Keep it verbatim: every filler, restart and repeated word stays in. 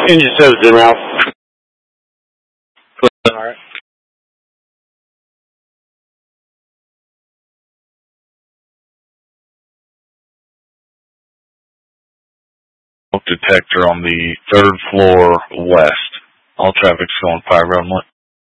Engine seven's in route. Alright. Detector on the third floor west. All traffic's going five runway.